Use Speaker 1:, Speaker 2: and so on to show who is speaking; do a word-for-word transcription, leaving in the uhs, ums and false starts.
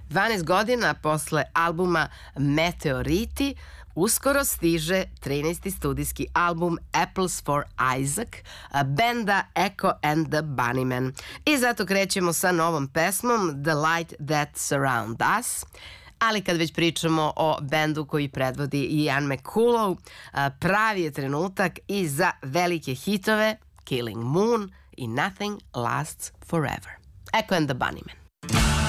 Speaker 1: dvanaest godina posle albuma Meteoriti uskoro stiže trinaesti studijski album Apples for Isaac, benda Echo and the Bunnymen. I zato krećemo sa novom pesmom The Light That Surround Us. Ali kad već pričamo o bendu koji predvodi Ian McCullough, pravi je trenutak i za velike hitove Killing Moon i Nothing Lasts Forever. Echo and the Bunnymen.